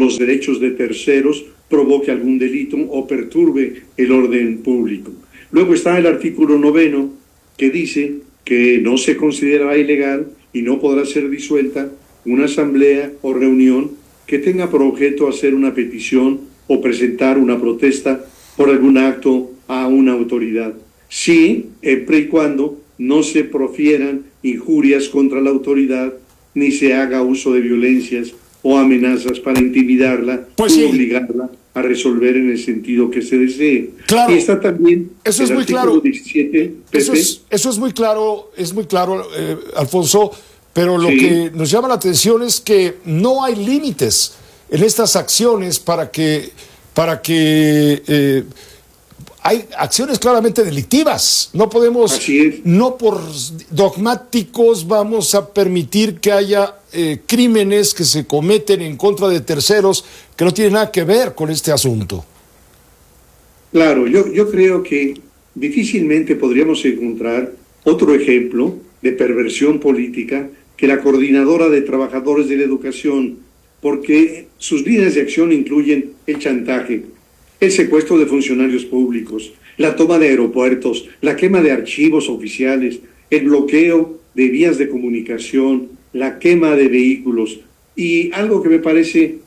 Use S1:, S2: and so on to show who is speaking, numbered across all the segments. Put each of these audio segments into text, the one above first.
S1: los derechos de terceros, provoque algún delito o perturbe el orden público. Luego está el artículo 9, que dice que no se considerará ilegal y no podrá ser disuelta una asamblea o reunión que tenga por objeto hacer una petición o presentar una protesta por algún acto a una autoridad. Sí, siempre y cuando no se profieran injurias contra la autoridad ni se haga uso de violencias o amenazas para intimidarla o obligarla a resolver en el sentido que se desee.
S2: Claro,
S1: y está también
S2: eso es
S1: el
S2: muy
S1: artículo
S2: claro.
S1: 17,
S2: eso es muy claro, Alfonso, pero lo que nos llama la atención es que no hay límites en estas acciones para que hay acciones claramente delictivas. No podemos, no por dogmáticos vamos a permitir que haya crímenes que se cometen en contra de terceros que no tienen nada que ver con este asunto.
S1: Claro, yo creo que difícilmente podríamos encontrar otro ejemplo de perversión política que la Coordinadora de Trabajadores de la Educación, porque sus líneas de acción incluyen el chantaje, el secuestro de funcionarios públicos, la toma de aeropuertos, la quema de archivos oficiales, el bloqueo de vías de comunicación, la quema de vehículos y algo que me parece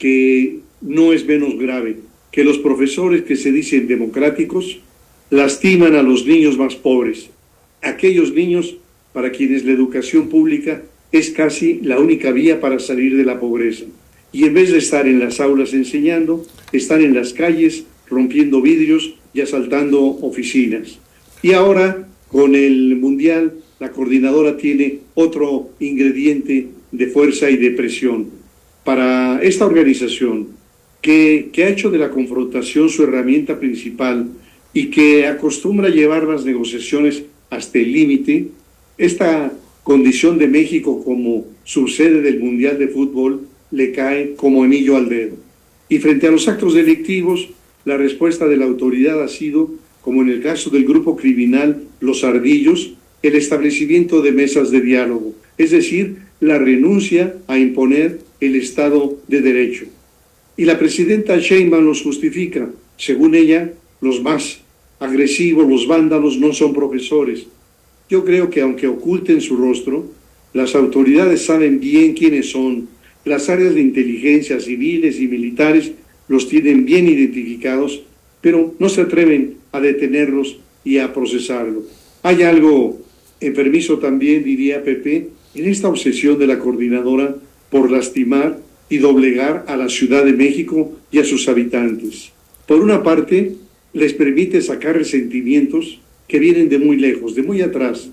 S1: que no es menos grave, que los profesores que se dicen democráticos lastiman a los niños más pobres, aquellos niños para quienes la educación pública es casi la única vía para salir de la pobreza. Y en vez de estar en las aulas enseñando, están en las calles rompiendo vidrios y asaltando oficinas. Y ahora, con el Mundial, la coordinadora tiene otro ingrediente de fuerza y de presión. Para esta organización, que ha hecho de la confrontación su herramienta principal y que acostumbra llevar las negociaciones hasta el límite, esta condición de México como subsede del Mundial de Fútbol le cae como anillo al dedo. Y frente a los actos delictivos, la respuesta de la autoridad ha sido, como en el caso del grupo criminal Los Ardillos, el establecimiento de mesas de diálogo, es decir, la renuncia a imponer el Estado de Derecho. Y la presidenta Sheinbaum los justifica. Según ella, los más agresivos, los vándalos, no son profesores. Yo creo que aunque oculten su rostro, las autoridades saben bien quiénes son. Las áreas de inteligencia civiles y militares los tienen bien identificados, pero no se atreven a detenerlos y a procesarlo. Hay algo enfermizo también, diría Pepe, en esta obsesión de la coordinadora por lastimar y doblegar a la Ciudad de México y a sus habitantes. Por una parte, les permite sacar resentimientos que vienen de muy lejos, de muy atrás.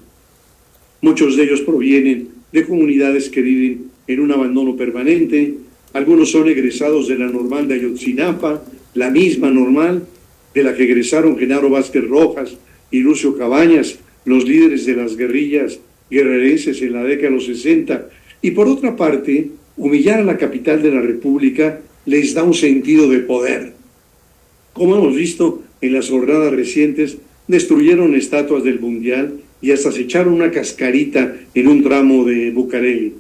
S1: Muchos de ellos provienen de comunidades que viven en un abandono permanente, algunos son egresados de la normal de Ayotzinapa, la misma normal de la que egresaron Genaro Vázquez Rojas y Lucio Cabañas, los líderes de las guerrillas guerrerenses en la década de los 60. Y por otra parte, humillar a la capital de la República les da un sentido de poder. Como hemos visto en las jornadas recientes, destruyeron estatuas del Mundial y hasta se echaron una cascarita en un tramo de Bucareli.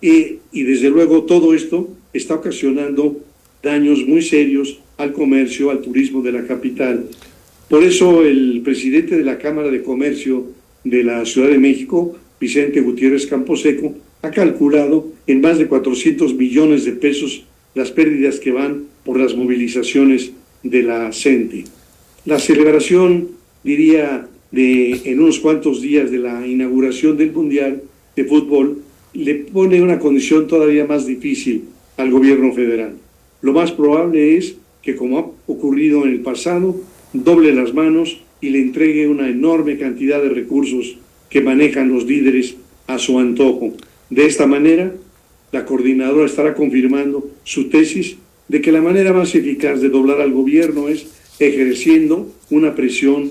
S1: Y desde luego todo esto está ocasionando daños muy serios al comercio, al turismo de la capital. Por eso el presidente de la Cámara de Comercio de la Ciudad de México, Vicente Gutiérrez Camposeco, ha calculado en más de 400 millones de pesos las pérdidas que van por las movilizaciones de la CENTE. La celebración, diría, en unos cuantos días de la inauguración del Mundial de Fútbol, le pone una condición todavía más difícil al gobierno federal. Lo más probable es que, como ha ocurrido en el pasado, doble las manos y le entregue una enorme cantidad de recursos que manejan los líderes a su antojo. De esta manera, la coordinadora estará confirmando su tesis de que la manera más eficaz de doblar al gobierno es ejerciendo una presión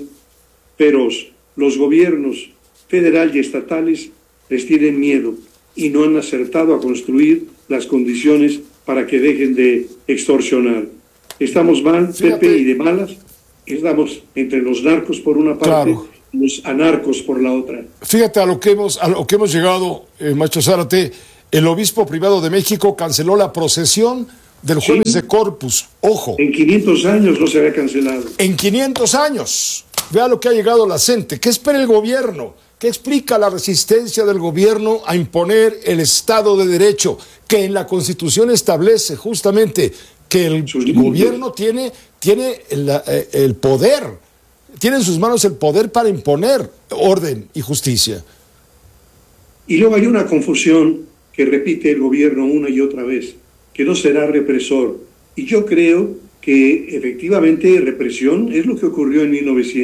S1: feroz. Los gobiernos federal y estatales les tienen miedo y no han acertado a construir las condiciones para que dejen de extorsionar. Estamos mal,
S2: Fíjate,
S1: Pepe, y de malas. Estamos entre los narcos por una parte, claro, y los anarcos por la otra.
S2: Fíjate a lo que hemos llegado, Maestro Zárate. El obispo privado de México canceló la procesión del jueves de Corpus. Ojo.
S1: En 500 años no se había cancelado.
S2: En 500 años. Vea lo que ha llegado la gente. ¿Qué espera el gobierno? ¿Qué explica la resistencia del gobierno a imponer el Estado de Derecho? Que en la Constitución establece justamente que el gobierno tiene el poder, tiene en sus manos el poder para imponer orden y justicia.
S1: Y luego hay una confusión que repite el gobierno una y otra vez, que no será represor. Y yo creo que efectivamente represión es lo que ocurrió en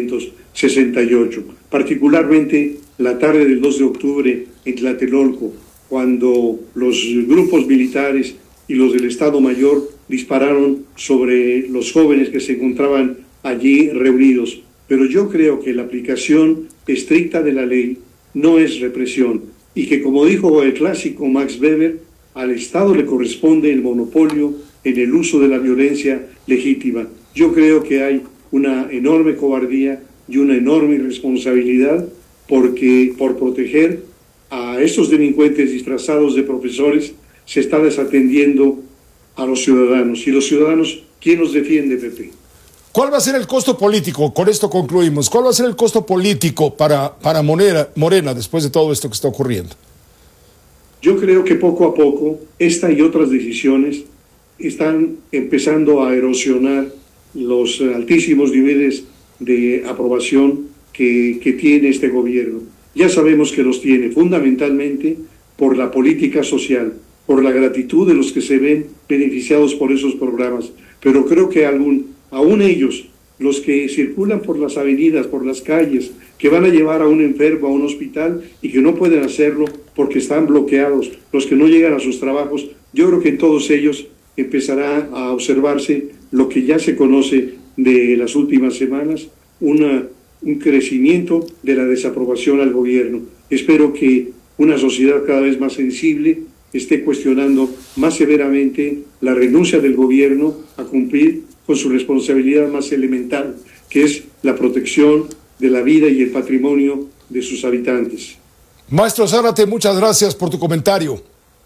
S1: 1968, particularmente la tarde del 2 de octubre en Tlatelolco, cuando los grupos militares y los del Estado Mayor dispararon sobre los jóvenes que se encontraban allí reunidos. Pero yo creo que la aplicación estricta de la ley no es represión y que, como dijo el clásico Max Weber, al Estado le corresponde el monopolio en el uso de la violencia legítima. Yo creo que hay una enorme cobardía y una enorme irresponsabilidad porque por proteger a estos delincuentes disfrazados de profesores se está desatendiendo a los ciudadanos. Y los ciudadanos, ¿quién los defiende, Pepe?
S2: ¿Cuál va a ser el costo político? Con esto concluimos. ¿Cuál va a ser el costo político para Morena después de todo esto que está ocurriendo?
S1: Yo creo que poco a poco esta y otras decisiones están empezando a erosionar los altísimos niveles de aprobación que tiene este gobierno. Ya sabemos que los tiene fundamentalmente por la política social, por la gratitud de los que se ven beneficiados por esos programas, pero creo que aún ellos, los que circulan por las avenidas, por las calles, que van a llevar a un enfermo a un hospital y que no pueden hacerlo porque están bloqueados, los que no llegan a sus trabajos, yo creo que en todos ellos empezará a observarse lo que ya se conoce de las últimas semanas, un crecimiento de la desaprobación al gobierno. Espero que una sociedad cada vez más sensible esté cuestionando más severamente la renuncia del gobierno a cumplir con su responsabilidad más elemental, que es la protección de la vida y el patrimonio de sus habitantes.
S2: Maestro Zárate, muchas gracias por tu comentario.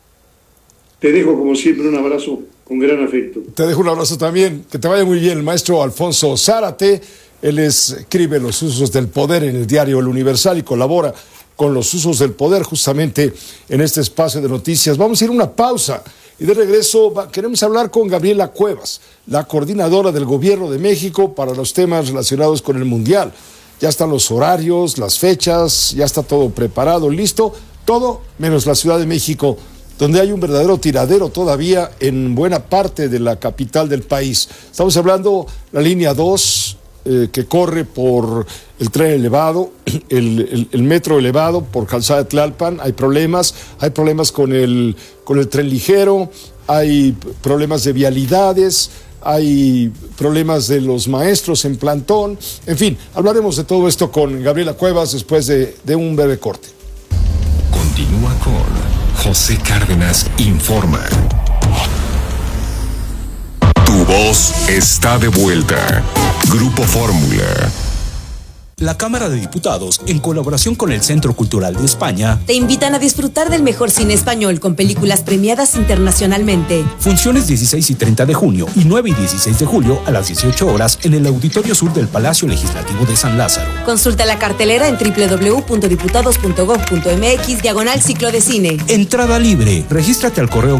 S1: Te dejo, como siempre, un abrazo con gran afecto.
S2: Te dejo un abrazo también. Que te vaya muy bien, el maestro Alfonso Zárate. Él escribe Los usos del poder en el diario El Universal y colabora con Los usos del poder justamente en este espacio de noticias. Vamos a ir a una pausa y de regreso queremos hablar con Gabriela Cuevas, la coordinadora del Gobierno de México para los temas relacionados con el Mundial. Ya están los horarios, las fechas, ya está todo preparado, listo, todo menos la Ciudad de México, donde hay un verdadero tiradero todavía en buena parte de la capital del país. Estamos hablando de la línea 2, que corre por el tren elevado, el metro elevado por Calzada de Tlalpan. Hay problemas con el tren ligero, hay problemas de vialidades, hay problemas de los maestros en plantón. En fin, hablaremos de todo esto con Gabriela Cuevas después de un breve corte.
S3: Continúa con José Cárdenas Informa. Tu voz está de vuelta. Grupo Fórmula.
S4: La Cámara de Diputados, en colaboración con el Centro Cultural de España,
S5: te invitan a disfrutar del mejor cine español con películas premiadas internacionalmente.
S4: Funciones 16 y 30 de junio y 9 y 16 de julio a las 18 horas en el Auditorio Sur del Palacio Legislativo de San Lázaro.
S5: Consulta la cartelera en www.diputados.gov.mx/ciclo de cine.
S4: Entrada libre. Regístrate al correo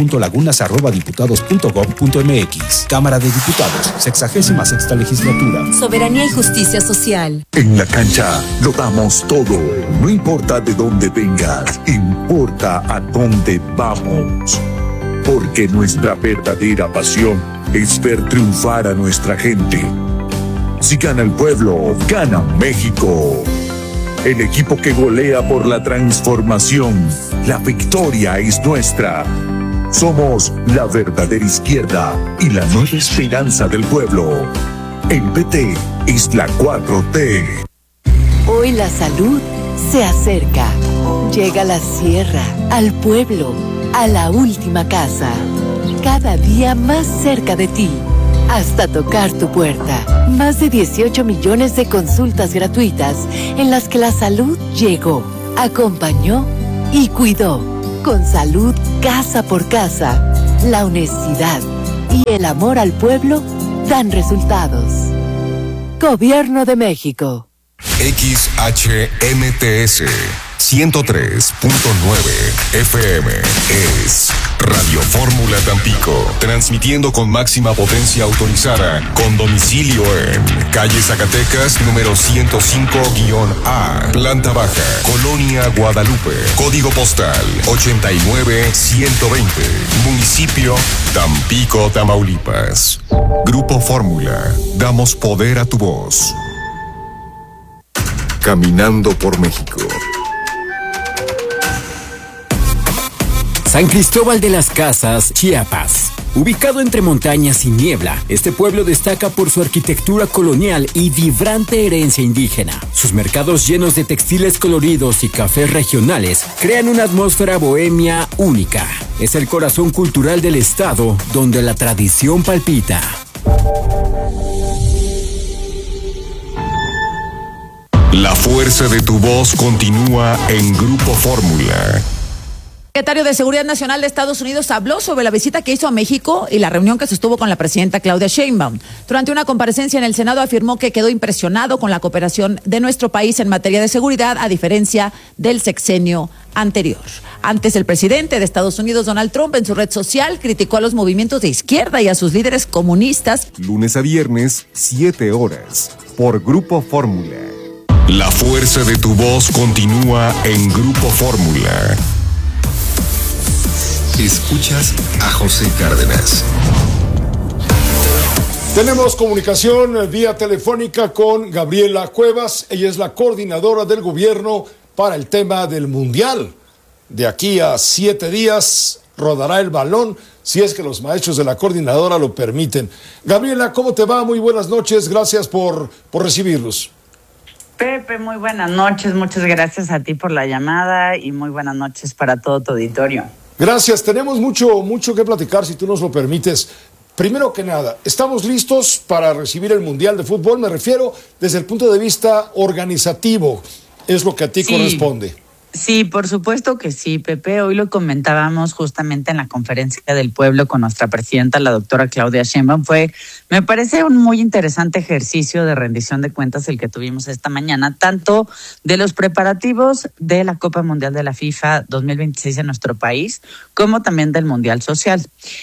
S4: gabriela.lagunas@diputados.gov.mx. Cámara de Diputados, 66ª legislatura.
S5: Soberanía y justicia social.
S6: En la cancha lo damos todo. No importa de dónde vengas, importa a dónde vamos. Porque nuestra verdadera pasión es ver triunfar a nuestra gente. Si gana el pueblo, gana México. El equipo que golea por la transformación. La victoria es nuestra. Somos la verdadera izquierda y la nueva esperanza del pueblo. El PT es la 4T.
S7: Hoy la salud se acerca. Llega a la sierra, al pueblo, a la última casa. Cada día más cerca de ti, hasta tocar tu puerta. Más de 18 millones de consultas gratuitas en las que la salud llegó, acompañó y cuidó. Con salud casa por casa, la honestidad, y el amor al pueblo dan resultados. Gobierno de México.
S3: XHMTS 103.9 FM es Radio Fórmula Tampico, transmitiendo con máxima potencia autorizada, con domicilio en calle Zacatecas, número 105-A, planta baja, Colonia Guadalupe, código postal 89120, municipio Tampico, Tamaulipas. Grupo Fórmula, damos poder a tu voz. Caminando por México.
S8: San Cristóbal de las Casas, Chiapas. Ubicado entre montañas y niebla, este pueblo destaca por su arquitectura colonial y vibrante herencia indígena. Sus mercados llenos de textiles coloridos y cafés regionales crean una atmósfera bohemia única. Es el corazón cultural del estado, donde la tradición palpita.
S3: La fuerza de tu voz continúa en Grupo Fórmula.
S9: El secretario de Seguridad Nacional de Estados Unidos habló sobre la visita que hizo a México y la reunión que sostuvo con la presidenta Claudia Sheinbaum. Durante una comparecencia en el Senado afirmó que quedó impresionado con la cooperación de nuestro país en materia de seguridad, a diferencia del sexenio anterior. Antes, el presidente de Estados Unidos, Donald Trump, en su red social criticó a los movimientos de izquierda y a sus líderes comunistas.
S3: Lunes a viernes, 7 horas, por Grupo Fórmula. La fuerza de tu voz continúa en Grupo Fórmula. Escuchas a José Cárdenas.
S2: Tenemos comunicación vía telefónica con Gabriela Cuevas. Ella es la coordinadora del gobierno para el tema del Mundial. De aquí a 7 días rodará el balón, si es que los maestros de la coordinadora lo permiten. Gabriela, ¿cómo te va? Muy buenas noches. Gracias por recibirnos.
S10: Pepe, muy buenas noches. Muchas gracias a ti por la llamada y muy buenas noches para todo tu auditorio.
S2: Gracias, tenemos mucho que platicar, si tú nos lo permites. Primero que nada, ¿estamos listos para recibir el Mundial de Fútbol? Me refiero desde el punto de vista organizativo, es lo que a ti corresponde.
S10: Sí, por supuesto que sí, Pepe. Hoy lo comentábamos justamente en la conferencia del pueblo con nuestra presidenta, la doctora Claudia Sheinbaum. Me parece un muy interesante ejercicio de rendición de cuentas el que tuvimos esta mañana, tanto de los preparativos de la Copa Mundial de la FIFA 2026 en nuestro país, como también del Mundial Social.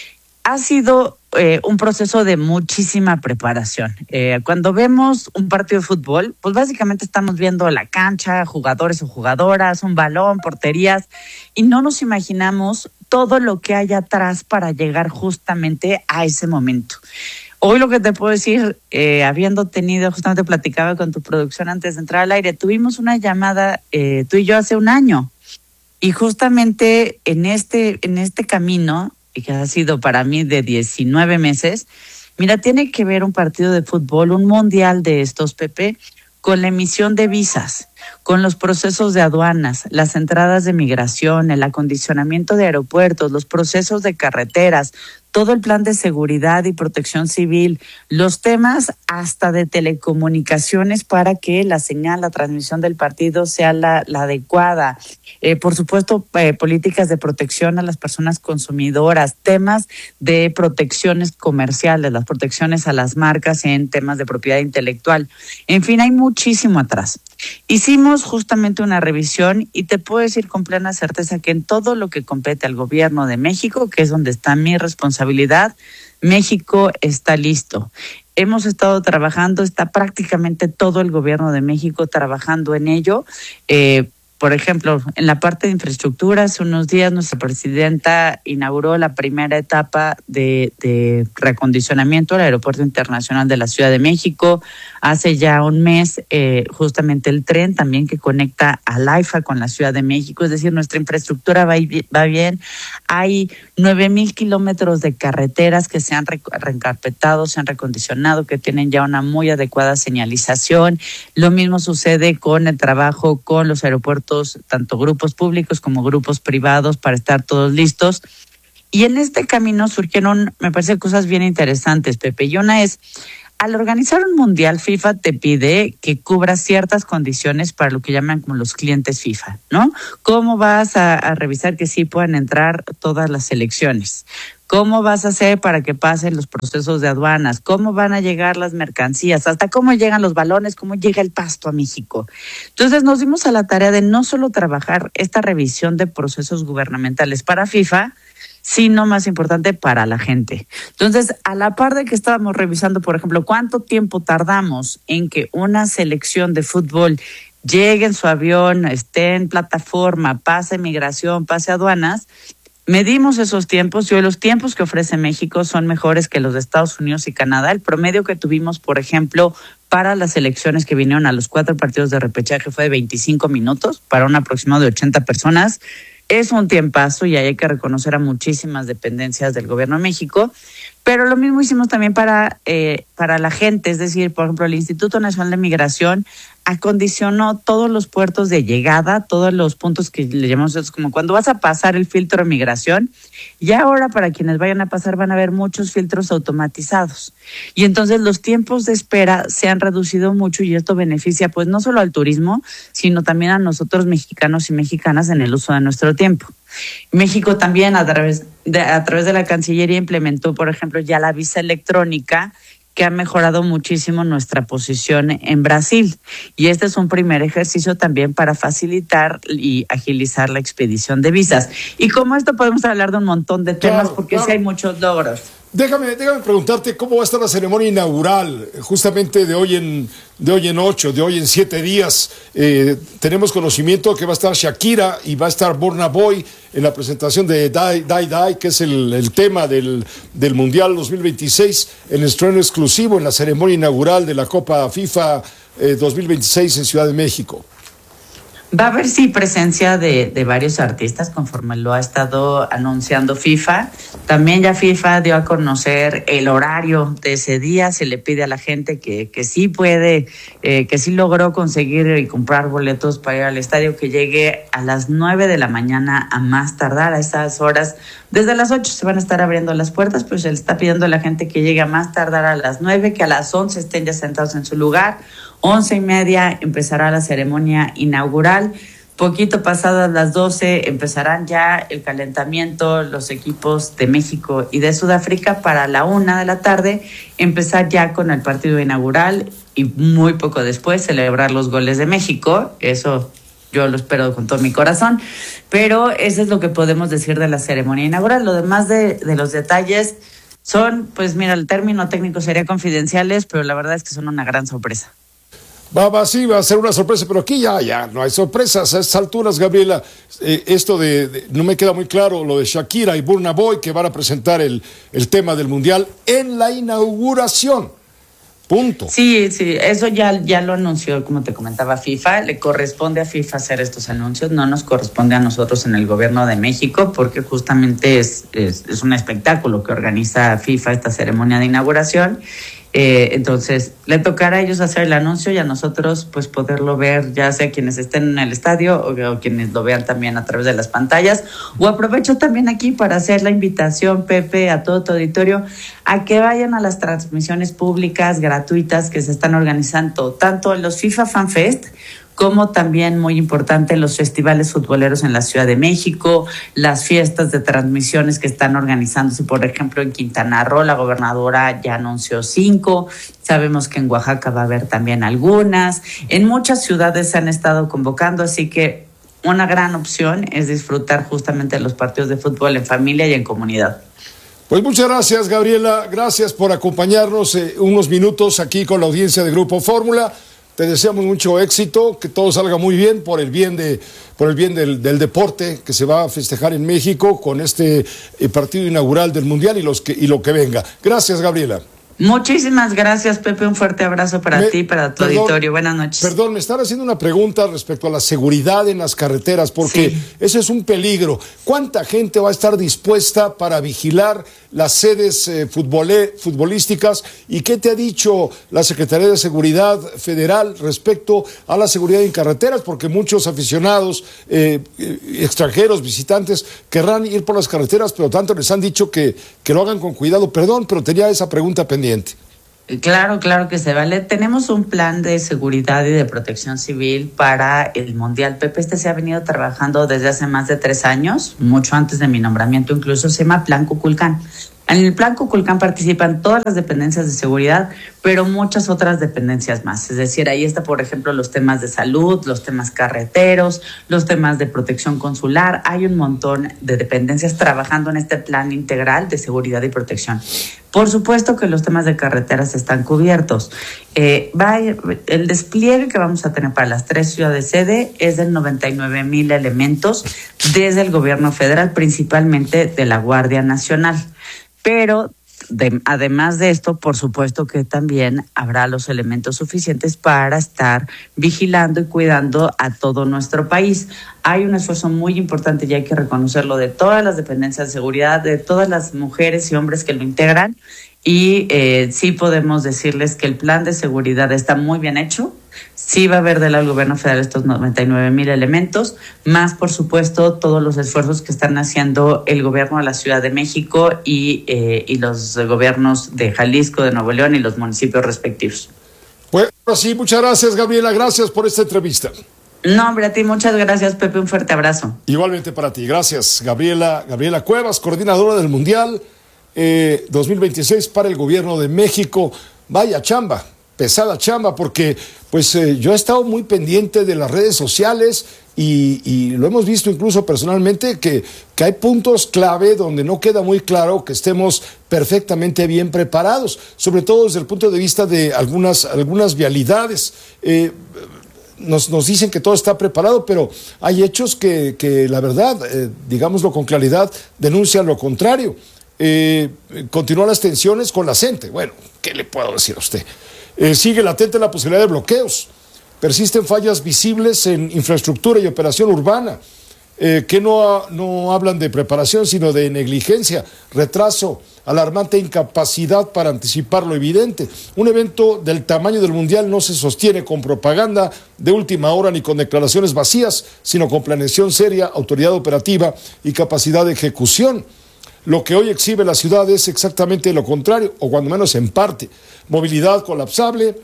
S10: Ha sido un proceso de muchísima preparación. Cuando vemos un partido de fútbol, pues básicamente estamos viendo la cancha, jugadores o jugadoras, un balón, porterías, y no nos imaginamos todo lo que hay atrás para llegar justamente a ese momento. Hoy lo que te puedo decir, habiendo tenido, justamente platicaba con tu producción antes de entrar al aire, tuvimos una llamada tú y yo hace un año, y justamente en este camino, y que ha sido para mí de 19 meses, mira, tiene que ver un partido de fútbol, un mundial de estos, Pepe, con la emisión de visas, con los procesos de aduanas, las entradas de migración, el acondicionamiento de aeropuertos, los procesos de carreteras, todo el plan de seguridad y protección civil, los temas hasta de telecomunicaciones para que la señal, la transmisión del partido sea la adecuada. Por supuesto, políticas de protección a las personas consumidoras, temas de protecciones comerciales, las protecciones a las marcas en temas de propiedad intelectual. En fin, hay muchísimo atrás. Hicimos justamente una revisión y te puedo decir con plena certeza que en todo lo que compete al gobierno de México, que es donde está mi responsabilidad, México está listo. Hemos estado trabajando, está prácticamente todo el gobierno de México trabajando en ello. Por ejemplo, en la parte de infraestructura, hace unos días nuestra presidenta inauguró la primera etapa de reacondicionamiento del Aeropuerto Internacional de la Ciudad de México. Hace ya un mes, justamente el tren también que conecta al AIFA con la Ciudad de México. Es decir, nuestra infraestructura va bien. Hay 9,000 kilómetros de carreteras que se han reencarpetado, se han recondicionado, que tienen ya una muy adecuada señalización. Lo mismo sucede con el trabajo con los aeropuertos, tanto grupos públicos como grupos privados, para estar todos listos. Y en este camino surgieron, me parece, cosas bien interesantes, Pepe. Y una es, al organizar un mundial, FIFA te pide que cubras ciertas condiciones para lo que llaman como los clientes FIFA, ¿no? ¿Cómo vas a revisar que sí puedan entrar todas las selecciones? ¿Cómo vas a hacer para que pasen los procesos de aduanas? ¿Cómo van a llegar las mercancías? ¿Hasta cómo llegan los balones? ¿Cómo llega el pasto a México? Entonces nos dimos a la tarea de no solo trabajar esta revisión de procesos gubernamentales para FIFA, sino más importante para la gente. Entonces, a la par de que estábamos revisando, por ejemplo, cuánto tiempo tardamos en que una selección de fútbol llegue en su avión, esté en plataforma, pase migración, pase aduanas, medimos esos tiempos y hoy los tiempos que ofrece México son mejores que los de Estados Unidos y Canadá. El promedio que tuvimos, por ejemplo, para las selecciones que vinieron a los 4 partidos de repechaje fue de 25 minutos para un aproximado de 80 personas. Es un tiempazo y ahí hay que reconocer a muchísimas dependencias del gobierno de México. Pero lo mismo hicimos también para la gente, es decir, por ejemplo, el Instituto Nacional de Migración acondicionó todos los puertos de llegada, todos los puntos que le llamamos nosotros como cuando vas a pasar el filtro de migración, y ahora para quienes vayan a pasar van a haber muchos filtros automatizados. Y entonces los tiempos de espera se han reducido mucho y esto beneficia pues no solo al turismo, sino también a nosotros mexicanos y mexicanas en el uso de nuestro tiempo. México también a través de la Cancillería implementó, por ejemplo, ya la visa electrónica, que ha mejorado muchísimo nuestra posición en Brasil. Y este es un primer ejercicio también para facilitar y agilizar la expedición de visas. Y como esto podemos hablar de un montón de temas, porque sí hay muchos logros.
S2: Déjame preguntarte cómo va a estar la ceremonia inaugural, justamente de hoy en 7 días. Tenemos conocimiento que va a estar Shakira y va a estar Burna Boy en la presentación de Die, que es el tema del Mundial 2026, en estreno exclusivo en la ceremonia inaugural de la Copa FIFA 2026 en Ciudad de México.
S10: Va a haber, sí, presencia de varios artistas conforme lo ha estado anunciando FIFA. También ya FIFA dio a conocer el horario de ese día. Se le pide a la gente que sí puede, que sí logró conseguir y comprar boletos para ir al estadio, que llegue a las 9 de la mañana a más tardar. A esas horas, desde las 8 se van a estar abriendo las puertas, pues se le está pidiendo a la gente que llegue a más tardar a las 9, que a las 11 estén ya sentados en su lugar. 11:30 empezará la ceremonia inaugural. Poquito pasadas las 12 empezarán ya el calentamiento, los equipos de México y de Sudáfrica para la 1 de la tarde empezar ya con el partido inaugural y muy poco después celebrar los goles de México. Eso yo lo espero con todo mi corazón, pero eso es lo que podemos decir de la ceremonia inaugural. Lo demás de los detalles son, pues mira, el término técnico sería confidenciales, pero la verdad es que son una gran sorpresa.
S2: Sí, va a ser una sorpresa, pero aquí ya no hay sorpresas a estas alturas, Gabriela. Esto no me queda muy claro lo de Shakira y Burna Boy, que van a presentar el tema del Mundial en la inauguración. Punto. Sí,
S10: eso ya lo anunció, como te comentaba, FIFA. Le corresponde a FIFA hacer estos anuncios, no nos corresponde a nosotros en el gobierno de México, porque justamente es un espectáculo que organiza FIFA, esta ceremonia de inauguración. Entonces le tocará a ellos hacer el anuncio y a nosotros pues poderlo ver, ya sea quienes estén en el estadio o quienes lo vean también a través de las pantallas. O aprovecho también aquí para hacer la invitación, Pepe, a todo tu auditorio, a que vayan a las transmisiones públicas gratuitas que se están organizando tanto en los FIFA Fan Fest como también, muy importante, los festivales futboleros en la Ciudad de México, las fiestas de transmisiones que están organizándose, por ejemplo, en Quintana Roo, la gobernadora ya anunció 5, sabemos que en Oaxaca va a haber también algunas, en muchas ciudades se han estado convocando, así que una gran opción es disfrutar justamente de los partidos de fútbol en familia y en comunidad.
S2: Pues muchas gracias, Gabriela, gracias por acompañarnos unos minutos aquí con la audiencia de Grupo Fórmula. Te deseamos mucho éxito, que todo salga muy bien por el bien del deporte que se va a festejar en México con este partido inaugural del Mundial y lo que venga. Gracias, Gabriela.
S10: Muchísimas gracias, Pepe. Un fuerte abrazo para ti y para tu auditorio. Buenas noches.
S2: Perdón, me están haciendo una pregunta respecto a la seguridad en las carreteras, porque ese es un peligro. ¿Cuánta gente va a estar dispuesta para vigilar las sedes futbolísticas? ¿Y qué te ha dicho la Secretaría de Seguridad Federal respecto a la seguridad en carreteras? Porque muchos aficionados extranjeros, visitantes, querrán ir por las carreteras, pero tanto les han dicho que lo hagan con cuidado. Perdón, pero tenía esa pregunta pendiente.
S10: Claro que se vale. Tenemos un plan de seguridad y de protección civil para el Mundial. Pepe, se ha venido trabajando desde hace más de 3 años, mucho antes de mi nombramiento incluso, se llama Plan Kukulcán. En el Plan Kukulcán participan todas las dependencias de seguridad, pero muchas otras dependencias más. Es decir, ahí está, por ejemplo, los temas de salud, los temas carreteros, los temas de protección consular. Hay un montón de dependencias trabajando en este plan integral de seguridad y protección. Por supuesto que los temas de carreteras están cubiertos. El despliegue que vamos a tener para las 3 ciudades sede es de 99,000 elementos desde el gobierno federal, principalmente de la Guardia Nacional. Pero además de esto, por supuesto que también habrá los elementos suficientes para estar vigilando y cuidando a todo nuestro país. Hay un esfuerzo muy importante, y hay que reconocerlo, de todas las dependencias de seguridad, de todas las mujeres y hombres que lo integran, y sí podemos decirles que el plan de seguridad está muy bien hecho. Sí va a haber del lado del gobierno federal estos 99,000 elementos, más por supuesto todos los esfuerzos que están haciendo el gobierno de la Ciudad de México y los gobiernos de Jalisco, de Nuevo León y los municipios respectivos.
S2: Bueno, sí, muchas gracias, Gabriela, gracias por esta entrevista.
S10: No, hombre, a ti muchas gracias, Pepe, un fuerte abrazo.
S2: Igualmente para ti, gracias, Gabriela Cuevas, coordinadora del Mundial 2026 para el gobierno de México. Vaya chamba, pesada chamba, porque pues yo he estado muy pendiente de las redes sociales y lo hemos visto incluso personalmente que hay puntos clave donde no queda muy claro que estemos perfectamente bien preparados, sobre todo desde el punto de vista de algunas vialidades. Nos dicen que todo está preparado, pero hay hechos que la verdad, digámoslo con claridad, denuncian lo contrario. Continúan las tensiones con la gente. Bueno, ¿qué le puedo decir a usted? Sigue latente la posibilidad de bloqueos. Persisten fallas visibles en infraestructura y operación urbana, que no hablan de preparación, sino de negligencia, retraso, alarmante incapacidad para anticipar lo evidente. Un evento del tamaño del Mundial no se sostiene con propaganda de última hora ni con declaraciones vacías, sino con planeación seria, autoridad operativa y capacidad de ejecución. Lo que hoy exhibe la ciudad es exactamente lo contrario, o cuando menos en parte. Movilidad colapsable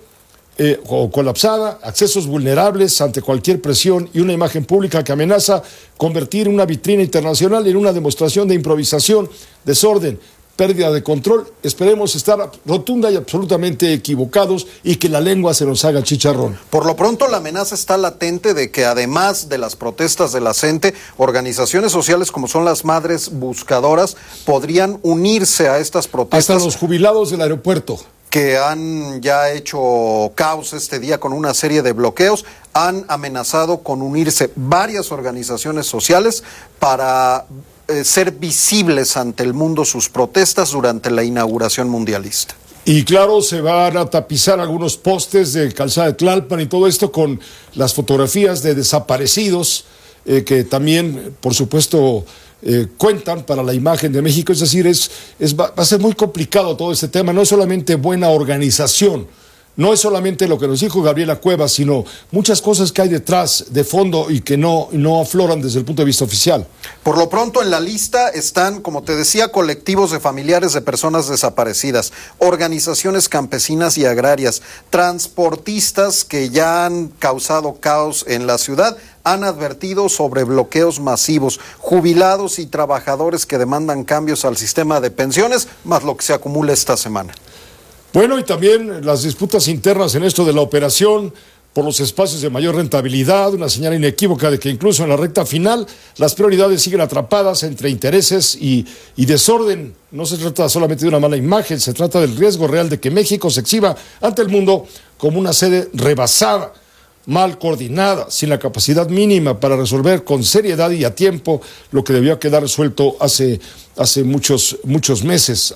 S2: o colapsada, accesos vulnerables ante cualquier presión y una imagen pública que amenaza convertir una vitrina internacional en una demostración de improvisación, desorden, pérdida de control. Esperemos estar rotunda y absolutamente equivocados y que la lengua se nos haga chicharrón.
S11: Por lo pronto, la amenaza está latente de que además de las protestas de la gente, organizaciones sociales como son las Madres Buscadoras podrían unirse a estas protestas.
S2: Hasta los jubilados del aeropuerto,
S11: que han ya hecho caos este día con una serie de bloqueos, han amenazado con unirse varias organizaciones sociales para ser visibles ante el mundo sus protestas durante la inauguración mundialista.
S2: Y claro, se van a tapizar algunos postes de Calzada de Tlalpan y todo esto con las fotografías de desaparecidos, que también, por supuesto, cuentan para la imagen de México. Es decir, va a ser muy complicado todo este tema. No es solamente buena organización, no es solamente lo que nos dijo Gabriela Cuevas, sino muchas cosas que hay detrás, de fondo, y que no afloran desde el punto de vista oficial.
S11: Por lo pronto en la lista están, como te decía, colectivos de familiares de personas desaparecidas, organizaciones campesinas y agrarias, transportistas que ya han causado caos en la ciudad, han advertido sobre bloqueos masivos, jubilados y trabajadores que demandan cambios al sistema de pensiones, más lo que se acumula esta semana.
S2: Bueno, y también las disputas internas en esto de la operación por los espacios de mayor rentabilidad, una señal inequívoca de que incluso en la recta final las prioridades siguen atrapadas entre intereses y desorden. No se trata solamente de una mala imagen, se trata del riesgo real de que México se exhiba ante el mundo como una sede rebasada, mal coordinada, sin la capacidad mínima para resolver con seriedad y a tiempo lo que debió quedar resuelto hace muchos meses.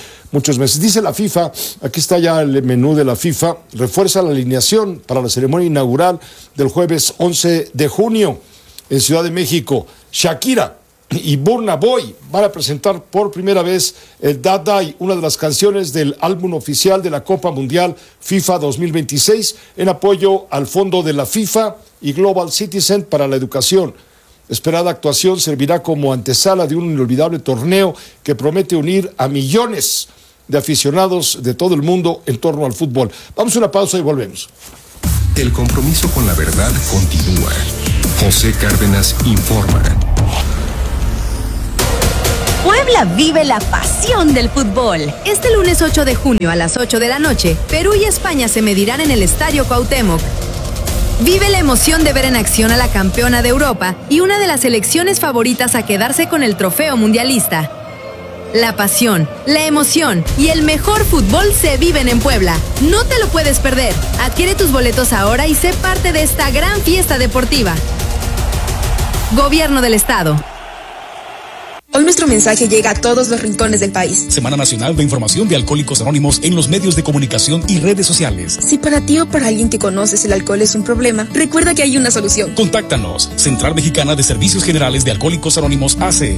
S2: Dice la FIFA, aquí está ya el menú de la FIFA, refuerza la alineación para la ceremonia inaugural del jueves 11 de junio en Ciudad de México. Shakira y Burna Boy van a presentar por primera vez el Dadai, una de las canciones del álbum oficial de la Copa Mundial FIFA 2026, en apoyo al fondo de la FIFA y Global Citizen para la educación. Esperada actuación servirá como antesala de un inolvidable torneo que promete unir a millones de aficionados de todo el mundo en torno al fútbol. Vamos a una pausa y volvemos.
S3: El compromiso con la verdad continúa. José Cárdenas informa.
S5: Puebla vive la pasión del fútbol. Este lunes 8 de junio a las 8 de la noche, Perú y España se medirán en el Estadio Cuauhtémoc. Vive la emoción de ver en acción a la campeona de Europa y una de las selecciones favoritas a quedarse con el trofeo mundialista. La pasión, la emoción y el mejor fútbol se viven en Puebla. No te lo puedes perder. Adquiere tus boletos ahora y sé parte de esta gran fiesta deportiva. Gobierno del Estado.
S12: Hoy nuestro mensaje llega a todos los rincones del país.
S4: Semana Nacional de Información de Alcohólicos Anónimos en los medios de comunicación y redes sociales.
S12: Si para ti o para alguien que conoces el alcohol es un problema, recuerda que hay una solución.
S4: Contáctanos. Central Mexicana de Servicios Generales de Alcohólicos Anónimos AC.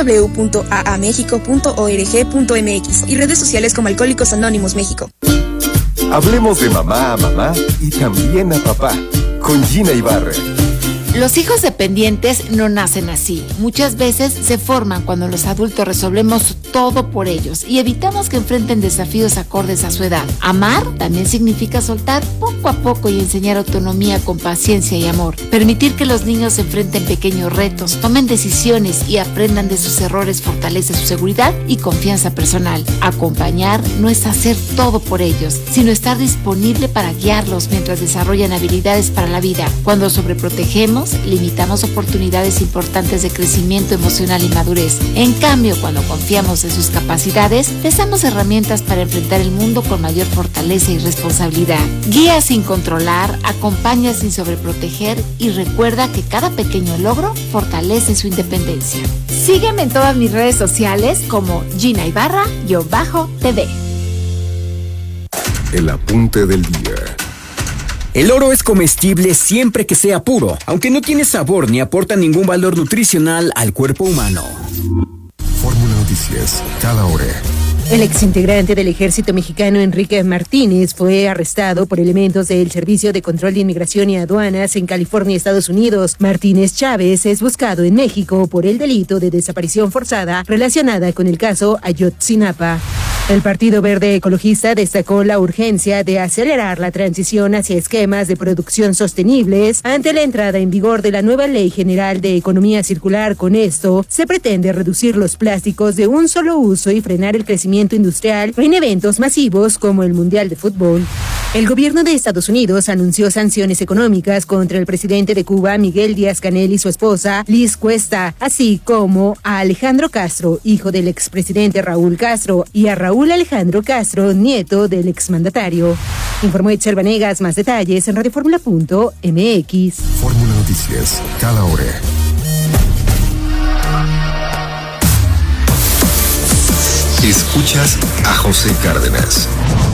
S12: www.aamexico.org.mx y redes sociales como Alcohólicos Anónimos México.
S13: Hablemos de mamá a mamá y también a papá, con Gina Ibarra.
S14: Los hijos dependientes no nacen así. Muchas veces se forman cuando los adultos resolvemos todo por ellos y evitamos que enfrenten desafíos acordes a su edad. Amar también significa soltar poco a poco y enseñar autonomía con paciencia y amor. Permitir que los niños enfrenten pequeños retos, tomen decisiones y aprendan de sus errores fortalece su seguridad y confianza personal. Acompañar no es hacer todo por ellos, sino estar disponible para guiarlos mientras desarrollan habilidades para la vida. Cuando sobreprotegemos, limitamos oportunidades importantes de crecimiento emocional y madurez. En cambio, cuando confiamos en sus capacidades, les damos herramientas para enfrentar el mundo con mayor fortaleza y responsabilidad. Guía sin controlar, acompaña sin sobreproteger y recuerda que cada pequeño logro fortalece su independencia. Sígueme en todas mis redes sociales como Gina Ibarra-TV.
S3: El apunte del día.
S8: El oro es comestible siempre que sea puro, aunque no tiene sabor ni aporta ningún valor nutricional al cuerpo humano.
S3: Fórmula Noticias, cada hora.
S15: El exintegrante del ejército mexicano Enrique Martínez fue arrestado por elementos del Servicio de Control de Inmigración y Aduanas en California, Estados Unidos. Martínez Chávez es buscado en México por el delito de desaparición forzada relacionada con el caso Ayotzinapa. El Partido Verde Ecologista destacó la urgencia de acelerar la transición hacia esquemas de producción sostenibles ante la entrada en vigor de la nueva Ley General de Economía Circular. Con esto, se pretende reducir los plásticos de un solo uso y frenar el crecimiento industrial en eventos masivos como el Mundial de Fútbol. El gobierno de Estados Unidos anunció sanciones económicas contra el presidente de Cuba, Miguel Díaz-Canel, y su esposa, Liz Cuesta, así como a Alejandro Castro, hijo del expresidente Raúl Castro, y a Raúl Alejandro Castro, nieto del exmandatario. Informó Itzel Vanegas. Más detalles en radioformula.mx.
S3: Fórmula Noticias, cada hora. Escuchas a José Cárdenas.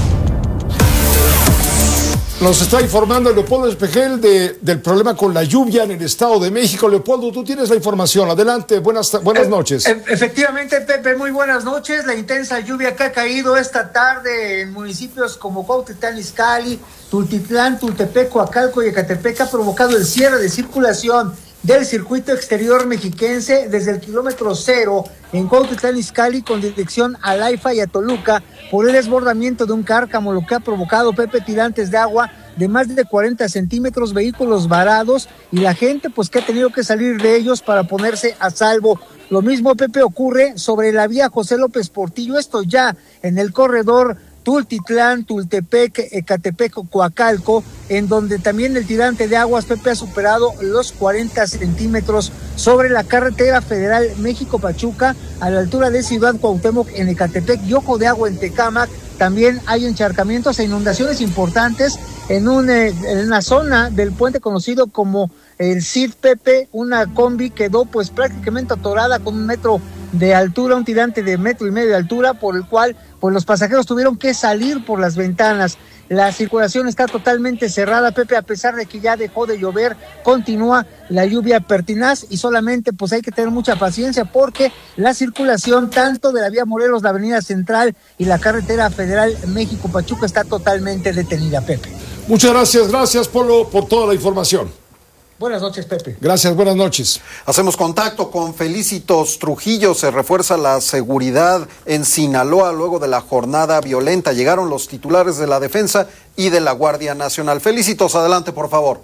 S2: Nos está informando Leopoldo Espejel del problema con la lluvia en el Estado de México. Leopoldo, tú tienes la información. Adelante, buenas noches.
S16: Efectivamente, Pepe, muy buenas noches. La intensa lluvia que ha caído esta tarde en municipios como Cuautitlán Izcalli, Tultitlán, Tultepec, Coacalco y Ecatepec ha provocado el cierre de circulación del circuito exterior mexiquense desde el kilómetro 0 en Cuautitlán Izcalli con dirección a Laifa y a Toluca por el desbordamiento de un cárcamo, lo que ha provocado, Pepe, tirantes de agua de más de 40 centímetros, vehículos varados y la gente pues que ha tenido que salir de ellos para ponerse a salvo. Lo mismo, Pepe, ocurre sobre la vía José López Portillo, esto ya en el corredor Tultitlán, Tultepec, Ecatepec, Coacalco, en donde también el tirante de aguas, Pepe, ha superado los 40 centímetros sobre la carretera federal México-Pachuca, a la altura de Ciudad Cuauhtémoc en Ecatepec y Ojo de Agua en Tecámac. También hay encharcamientos e inundaciones importantes en una zona del puente conocido como el CID, Pepe. Una combi quedó pues prácticamente atorada con 1 metro de altura, un tirante de 1,5 metros de altura, por el cual pues los pasajeros tuvieron que salir por las ventanas. La circulación está totalmente cerrada, Pepe, a pesar de que ya dejó de llover, continúa la lluvia pertinaz y solamente pues hay que tener mucha paciencia porque la circulación tanto de la vía Morelos, la avenida Central y la carretera federal México-Pachuca está totalmente detenida, Pepe.
S2: Muchas gracias, Polo, por toda la información.
S16: Buenas noches, Pepe.
S2: Gracias, buenas noches.
S11: Hacemos contacto con Felicitos Trujillo. Se refuerza la seguridad en Sinaloa luego de la jornada violenta. Llegaron los titulares de la Defensa y de la Guardia Nacional. Felicitos, adelante, por favor.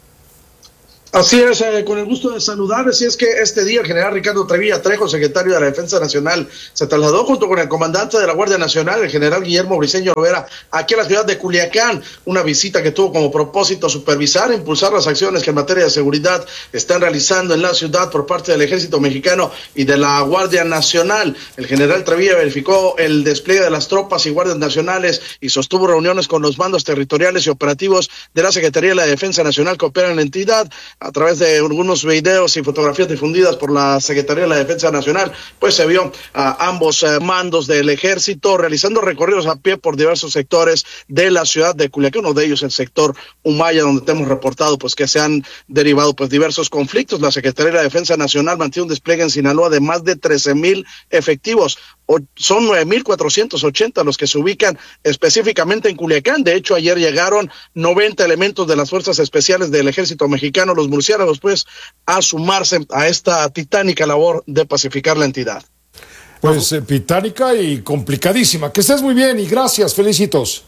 S17: Así es, con el gusto de saludar. Así es que este día el general Ricardo Trevilla Trejo, secretario de la Defensa Nacional, se trasladó junto con el comandante de la Guardia Nacional, el general Guillermo Briceño Lovera, aquí a la ciudad de Culiacán. Una visita que tuvo como propósito supervisar e impulsar las acciones que en materia de seguridad están realizando en la ciudad por parte del Ejército Mexicano y de la Guardia Nacional. El general Trevilla verificó el despliegue de las tropas y guardias nacionales y sostuvo reuniones con los mandos territoriales y operativos de la Secretaría de la Defensa Nacional que opera en la entidad. A través de algunos videos y fotografías difundidas por la Secretaría de la Defensa Nacional, pues se vio a ambos mandos del ejército realizando recorridos a pie por diversos sectores de la ciudad de Culiacán, uno de ellos el sector Humaya, donde te hemos reportado pues que se han derivado pues diversos conflictos. La Secretaría de la Defensa Nacional mantiene un despliegue en Sinaloa de más de 13,000 efectivos. Son 9,480 los que se ubican específicamente en Culiacán. De hecho, ayer llegaron 90 elementos de las fuerzas especiales del Ejército Mexicano, los murciélagos, pues, a sumarse a esta titánica labor de pacificar la entidad.
S2: Pues titánica y complicadísima. Que estés muy bien y gracias, Felicitos.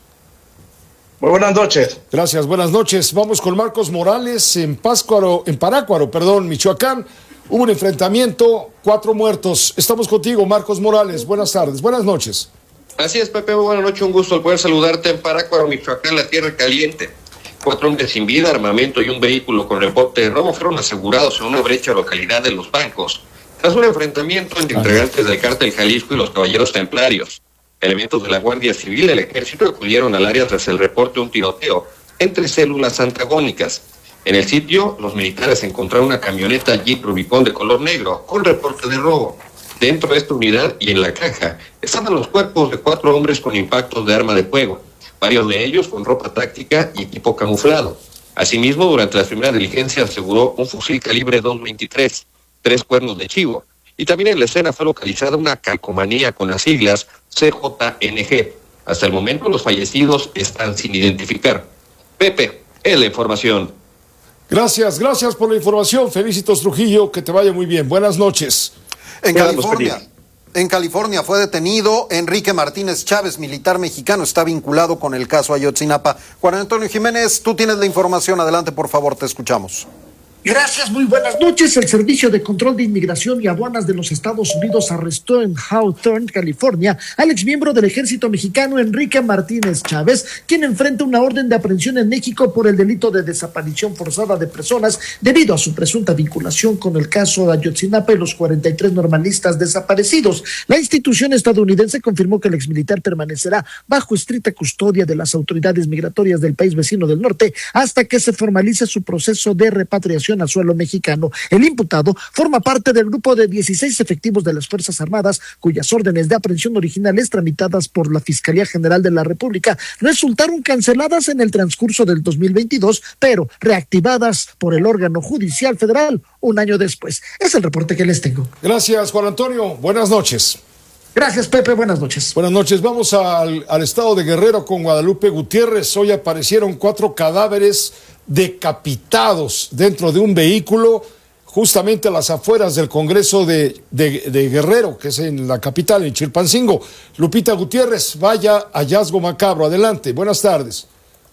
S17: Muy buenas noches.
S2: Gracias, buenas noches. Vamos con Marcos Morales en Parácuaro, Michoacán. Hubo un enfrentamiento, 4 muertos. Estamos contigo, Marcos Morales. Buenas tardes, buenas noches.
S18: Así es, Pepe, muy buenas noches. Un gusto al poder saludarte en Parácuaro, Michoacán, la tierra caliente. 4 hombres sin vida, armamento y un vehículo con reporte de robo fueron asegurados en una brecha localidad de Los Bancos, tras un enfrentamiento entre integrantes del Cártel Jalisco y los Caballeros Templarios. Elementos de la Guardia Civil y del Ejército acudieron al área tras el reporte de un tiroteo entre células antagónicas. En el sitio, los militares encontraron una camioneta Jeep Rubicon de color negro con reporte de robo. Dentro de esta unidad y en la caja estaban los cuerpos de 4 hombres con impactos de arma de fuego, varios de ellos con ropa táctica y equipo camuflado. Asimismo, durante las primeras diligencias aseguró un fusil calibre .223, 3 cuernos de chivo, y también en la escena fue localizada una calcomanía con las siglas CJNG. Hasta el momento los fallecidos están sin identificar. Pepe, es la información.
S2: Gracias por la información. Felicitos Trujillo, que te vaya muy bien. Buenas noches.
S11: En California fue detenido Enrique Martínez Chávez, militar mexicano, está vinculado con el caso Ayotzinapa. Juan Antonio Jiménez, tú tienes la información, adelante por favor, te escuchamos.
S19: Gracias, muy buenas noches. El Servicio de Control de Inmigración y Aduanas de los Estados Unidos arrestó en Hawthorne, California, al exmiembro del Ejército Mexicano Enrique Martínez Chávez, quien enfrenta una orden de aprehensión en México por el delito de desaparición forzada de personas debido a su presunta vinculación con el caso de Ayotzinapa y los 43 normalistas desaparecidos. La institución estadounidense confirmó que el exmilitar permanecerá bajo estricta custodia de las autoridades migratorias del país vecino del norte hasta que se formalice su proceso de repatriación a suelo mexicano. El imputado forma parte del grupo de 16 efectivos de las Fuerzas Armadas cuyas órdenes de aprehensión originales tramitadas por la Fiscalía General de la República resultaron canceladas en el transcurso del 2022, pero reactivadas por el órgano judicial federal un año después. Es el reporte que les tengo.
S2: Gracias, Juan Antonio. Buenas noches.
S19: Gracias, Pepe. Buenas noches.
S2: Buenas noches. Vamos al estado de Guerrero con Guadalupe Gutiérrez. Hoy aparecieron 4 cadáveres decapitados dentro de un vehículo justamente a las afueras del Congreso de Guerrero, que es en la capital, en Chilpancingo. Lupita Gutiérrez, vaya hallazgo macabro. Adelante, buenas tardes.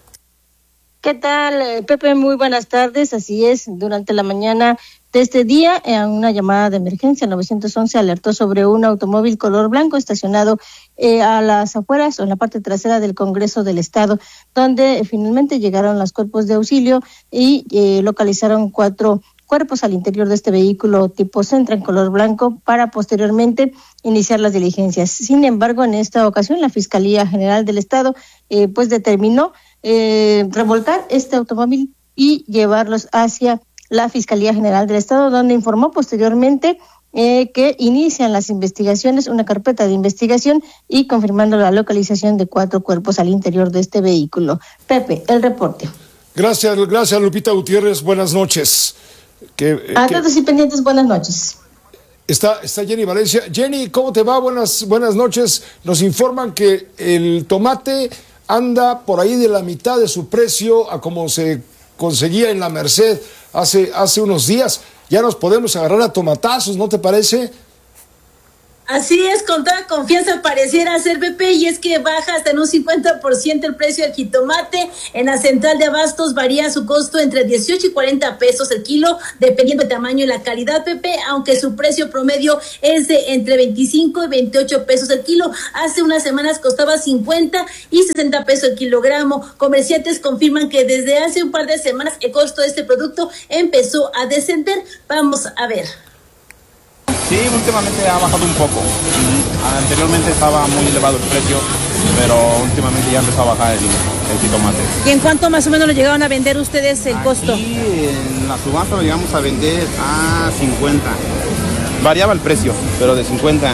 S20: ¿Qué tal, Pepe? Muy buenas tardes. Así es, durante la mañana de este día, en una llamada de emergencia, 911 alertó sobre un automóvil color blanco estacionado a las afueras o en la parte trasera del Congreso del Estado, donde finalmente llegaron los cuerpos de auxilio y localizaron 4 cuerpos al interior de este vehículo tipo Sentra en color blanco para posteriormente iniciar las diligencias. Sin embargo, en esta ocasión la Fiscalía General del Estado pues determinó remolcar este automóvil y llevarlos hacia la Fiscalía General del Estado, donde informó posteriormente que inician las investigaciones, una carpeta de investigación y confirmando la localización de 4 cuerpos al interior de este vehículo. Pepe, el reporte.
S2: Gracias Lupita Gutiérrez, buenas noches.
S20: A todos y pendientes, buenas noches.
S2: Está Jenny Valencia. Jenny, ¿cómo te va? Buenas noches. Nos informan que el tomate anda por ahí de la mitad de su precio a como se conseguía en la Merced hace unos días. Ya nos podemos agarrar a tomatazos, ¿no te parece?
S21: Así es, con toda confianza pareciera ser, Pepe, y es que baja hasta en un 50% el precio del jitomate. En la central de abastos varía su costo entre 18 y 40 pesos el kilo, dependiendo del tamaño y la calidad, Pepe, aunque su precio promedio es de entre 25 y 28 pesos el kilo. Hace unas semanas costaba 50 y 60 pesos el kilogramo. Comerciantes confirman que desde hace un par de semanas el costo de este producto empezó a descender. Vamos a ver.
S22: Sí, últimamente ha bajado un poco. Anteriormente estaba muy elevado el precio, pero últimamente ya empezó a bajar el jitomate.
S21: ¿Y en cuánto más o menos lo llegaron a vender ustedes el costo?
S22: Aquí en la subasta lo llegamos a vender a 50. Variaba el precio, pero de 50.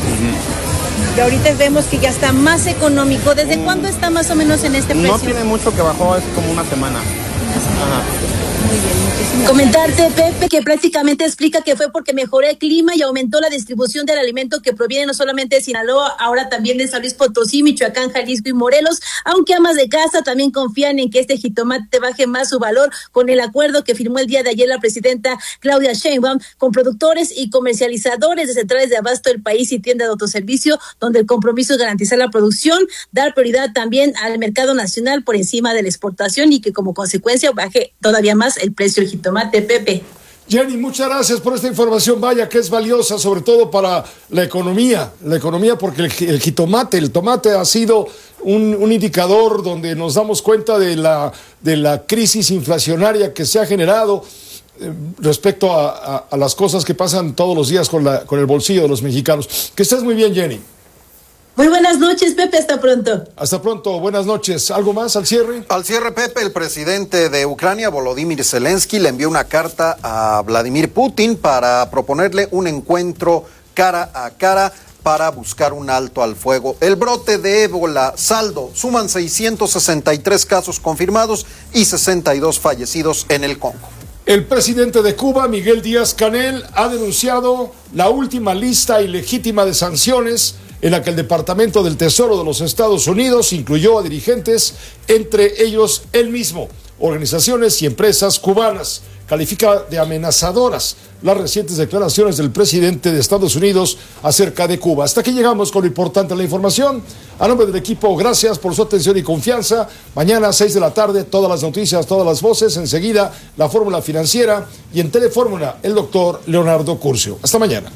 S21: Y ahorita vemos que ya está más económico. ¿Desde cuándo está más o menos en este precio?
S22: No tiene mucho que bajó, es como una semana. Ajá.
S21: Muy bien, muchísimas Comentarte, Pepe, que prácticamente explica que fue porque mejoró el clima y aumentó la distribución del alimento que proviene no solamente de Sinaloa, ahora también de San Luis Potosí, Michoacán, Jalisco y Morelos, aunque amas de casa también confían en que este jitomate baje más su valor con el acuerdo que firmó el día de ayer la presidenta Claudia Sheinbaum con productores y comercializadores de centrales de abasto del país y tiendas de autoservicio, donde el compromiso es garantizar la producción, dar prioridad también al mercado nacional por encima de la exportación y que como consecuencia baje todavía más el precio del jitomate, Pepe.
S2: Jenny, muchas gracias por esta información, vaya que es valiosa, sobre todo para la economía porque el tomate ha sido un indicador donde nos damos cuenta de la crisis inflacionaria que se ha generado respecto a las cosas que pasan todos los días con el bolsillo de los mexicanos. Que estés muy bien, Jenny.
S21: Muy buenas noches, Pepe, hasta pronto.
S2: Hasta pronto, buenas noches. ¿Algo más al cierre?
S11: Al cierre, Pepe, el presidente de Ucrania, Volodymyr Zelensky, le envió una carta a Vladimir Putin para proponerle un encuentro cara a cara para buscar un alto al fuego. El brote de ébola, saldo, suman 663 casos confirmados y 62 fallecidos en el Congo.
S2: El presidente de Cuba, Miguel Díaz-Canel, ha denunciado la última lista ilegítima de sanciones en la que el Departamento del Tesoro de los Estados Unidos incluyó a dirigentes, entre ellos él mismo, organizaciones y empresas cubanas. Califica de amenazadoras las recientes declaraciones del presidente de Estados Unidos acerca de Cuba. Hasta aquí llegamos con lo importante de la información. A nombre del equipo, gracias por su atención y confianza. Mañana a 6 de la tarde, todas las noticias, todas las voces. Enseguida, la fórmula financiera y en Telefórmula, el doctor Leonardo Curcio. Hasta mañana.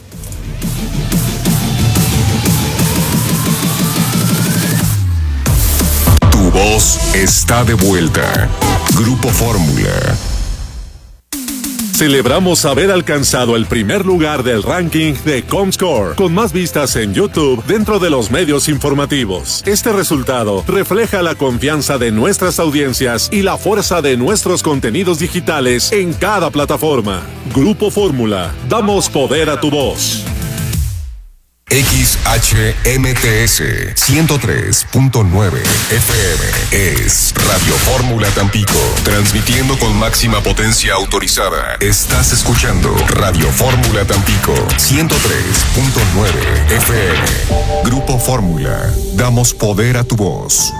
S3: Tu voz está de vuelta. Grupo Fórmula. Celebramos haber alcanzado el primer lugar del ranking de Comscore, con más vistas en YouTube dentro de los medios informativos. Este resultado refleja la confianza de nuestras audiencias y la fuerza de nuestros contenidos digitales en cada plataforma. Grupo Fórmula, damos poder a tu voz. XHMTS 103.9 FM es Radio Fórmula Tampico, transmitiendo con máxima potencia autorizada. Estás escuchando Radio Fórmula Tampico 103.9 FM. Grupo Fórmula, damos poder a tu voz.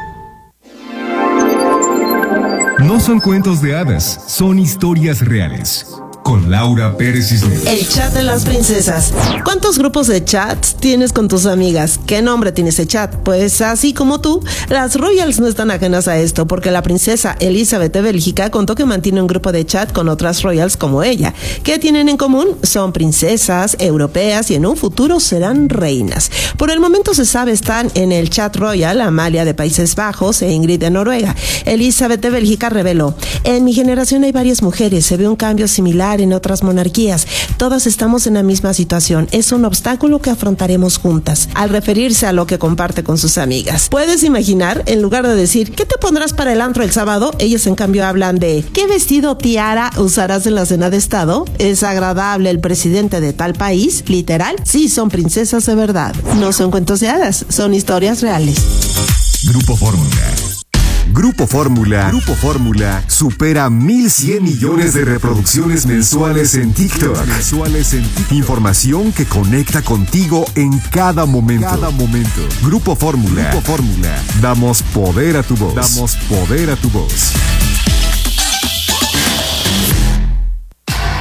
S23: No son cuentos de hadas, son historias reales. Con Laura Pérez Cisneros.
S24: El chat de las princesas. ¿Cuántos grupos de chats tienes con tus amigas? ¿Qué nombre tiene ese chat? Pues así como tú, las Royals no están ajenas a esto, porque la princesa Elizabeth de Bélgica contó que mantiene un grupo de chat con otras Royals como ella. ¿Qué tienen en común? Son princesas europeas y en un futuro serán reinas. Por el momento se sabe están en el chat Royal Amalia de Países Bajos e Ingrid de Noruega. Elizabeth de Bélgica reveló: en mi generación hay varias mujeres, se ve un cambio similar en otras monarquías. Todas estamos en la misma situación. Es un obstáculo que afrontaremos juntas. Al referirse a lo que comparte con sus amigas. ¿Puedes imaginar? En lugar de decir ¿qué te pondrás para el antro el sábado? Ellas en cambio hablan de ¿qué vestido tiara usarás en la cena de estado? ¿Es agradable el presidente de tal país? ¿Literal? Sí, son princesas de verdad. No son cuentos de hadas, son historias reales.
S23: Grupo Fórmula. Grupo Fórmula supera 1,100 millones de reproducciones mensuales en TikTok. Información que conecta contigo en cada momento. Grupo Fórmula. Damos poder a tu voz.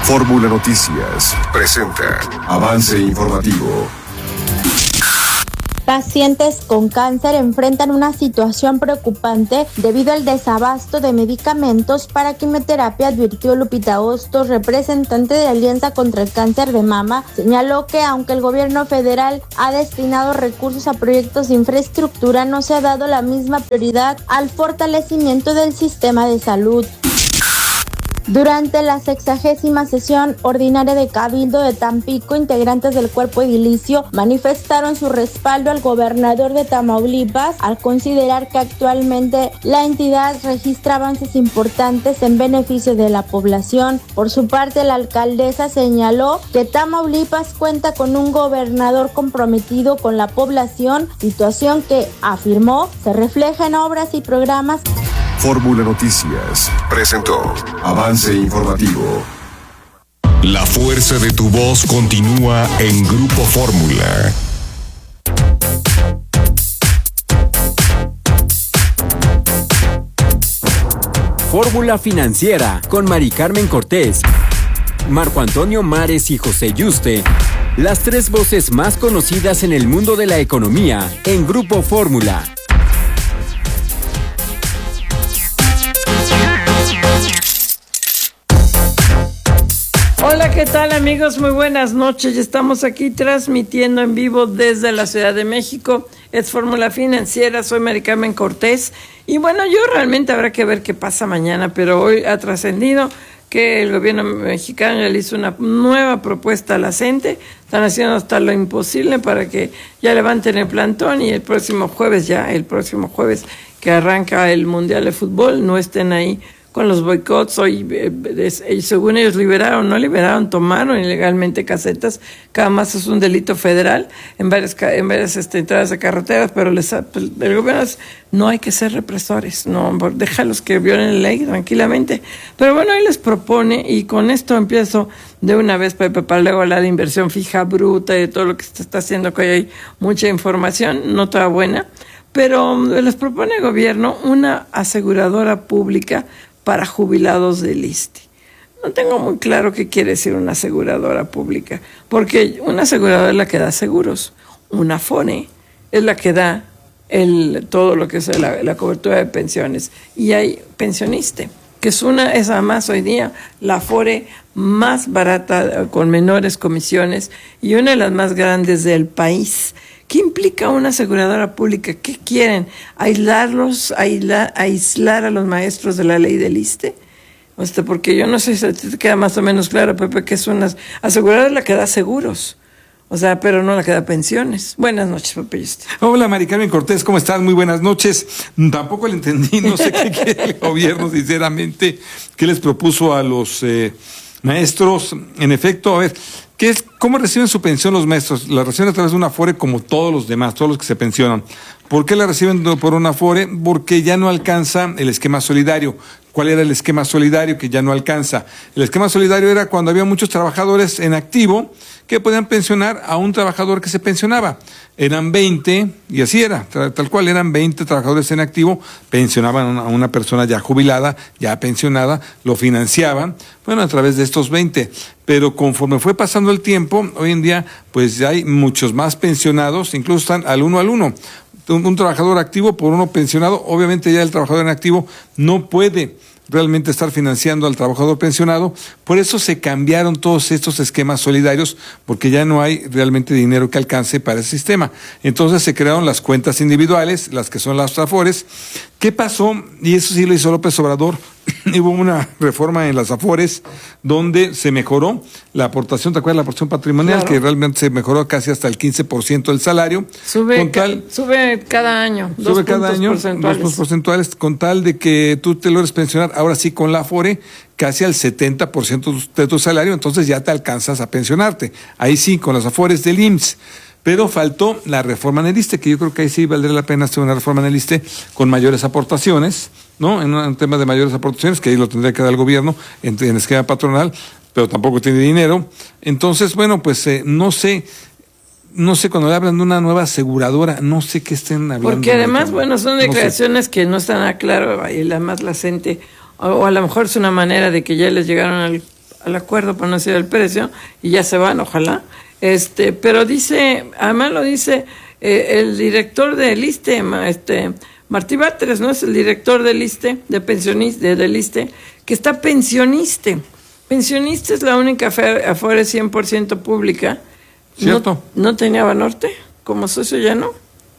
S3: Fórmula Noticias presenta Avance Informativo.
S1: Pacientes con cáncer enfrentan una situación preocupante debido al desabasto de medicamentos para quimioterapia, advirtió Lupita Hostos, representante de Alianza contra el Cáncer de Mama. Señaló que aunque el gobierno federal ha destinado recursos a proyectos de infraestructura, no se ha dado la misma prioridad al fortalecimiento del sistema de salud. Durante la 60ª sesión ordinaria de Cabildo de Tampico, integrantes del cuerpo edilicio manifestaron su respaldo al gobernador de Tamaulipas al considerar que actualmente la entidad registra avances importantes en beneficio de la población. Por su parte, la alcaldesa señaló que Tamaulipas cuenta con un gobernador comprometido con la población, situación que, afirmó, se refleja en obras y programas.
S3: Fórmula Noticias presentó Avance Informativo. La fuerza de tu voz continúa en Grupo Fórmula.
S8: Fórmula Financiera con Mari Carmen Cortés, Marco Antonio Mares y José Yuste. Las tres voces más conocidas en el mundo de la economía en Grupo Fórmula.
S6: Hola, ¿qué tal amigos? Muy buenas noches. Estamos aquí transmitiendo en vivo desde la Ciudad de México. Es Fórmula Financiera, soy Mari Carmen Cortés. Y bueno, yo realmente habrá que ver qué pasa mañana, pero hoy ha trascendido que el gobierno mexicano ya le hizo una nueva propuesta a la CENTE. Están haciendo hasta lo imposible para que ya levanten el plantón y el próximo jueves que arranca el Mundial de Fútbol, no estén ahí con los boicots. Hoy, según ellos tomaron ilegalmente casetas. Cada más es un delito federal en varias entradas de carreteras, pero el gobierno no hay que ser represores, no, déjalos que violen la ley tranquilamente. Pero bueno, hoy les propone, y con esto empiezo de una vez, Pepe, para luego hablar de inversión fija bruta y de todo lo que se está haciendo, que hoy hay mucha información, no toda buena, pero les propone el gobierno una aseguradora pública para jubilados del ISSSTE. No tengo muy claro qué quiere decir una aseguradora pública, porque una aseguradora es la que da seguros, una AFORE es la que da todo lo que es la cobertura de pensiones, y hay pensioniste, que es además hoy día la AFORE más barata, con menores comisiones, y una de las más grandes del país. ¿Qué implica una aseguradora pública? ¿Qué quieren? ¿Aislar a los maestros de la ley del ISSSTE? Porque yo no sé si te queda más o menos claro, Pepe, que es una aseguradora la que da seguros, pero no la que da pensiones. Buenas noches, Pepe.
S7: Hola, Mari Carmen Cortés, ¿cómo estás? Muy buenas noches. Tampoco le entendí, no sé qué quiere el gobierno, sinceramente, qué les propuso a los maestros. En efecto, a ver, ¿cómo reciben su pensión los maestros? La reciben a través de una AFORE como todos los demás, todos los que se pensionan. ¿Por qué la reciben por una AFORE? Porque ya no alcanza el esquema solidario. ¿Cuál era el esquema solidario que ya no alcanza? El esquema solidario era cuando había muchos trabajadores en activo que podían pensionar a un trabajador que se pensionaba. Eran 20, y así era, tal cual, eran 20 trabajadores en activo, pensionaban a una persona ya jubilada, ya pensionada, lo financiaban, a través de estos 20. Pero conforme fue pasando el tiempo, hoy en día, pues ya hay muchos más pensionados, incluso están al uno. Un trabajador activo por uno pensionado, obviamente ya el trabajador en activo no puede realmente estar financiando al trabajador pensionado. Por eso se cambiaron todos estos esquemas solidarios, porque ya no hay realmente dinero que alcance para ese sistema. Entonces se crearon las cuentas individuales, las que son las AFORES. ¿Qué pasó? Y eso sí lo hizo López Obrador. Hubo una reforma en las AFORES donde se mejoró la aportación, ¿te acuerdas? La aportación patrimonial, claro, que realmente se mejoró casi hasta el 15% del salario.
S6: Sube cada año.
S7: Sube cada año 2 puntos porcentuales, con tal de que tú te logres pensionar, ahora sí con la AFORE, casi al 70% de tu salario, entonces ya te alcanzas a pensionarte. Ahí sí, con las AFORES del IMSS. Pero faltó la reforma en el ISSSTE, que yo creo que ahí sí valdría la pena hacer una reforma en el ISSSTE con mayores aportaciones, ¿no? En un tema de mayores aportaciones, que ahí lo tendría que dar el gobierno en esquema patronal, pero tampoco tiene dinero. Entonces, no sé cuando le hablan de una nueva aseguradora, no sé qué estén hablando.
S6: Porque además, son declaraciones que no están a claro, y además la CENTE, o a lo mejor es una manera de que ya les llegaron acuerdo para no decir el precio, y ya se van, ojalá. Pero además lo dice el director del ISSSTE, Martí Batres, ¿no? Es el director del ISSSTE, del ISSSTE, que está pensioniste. Pensioniste es la única Afore 100% pública.
S7: ¿Cierto?
S6: ¿No tenía Banorte? ¿Como socio ya no?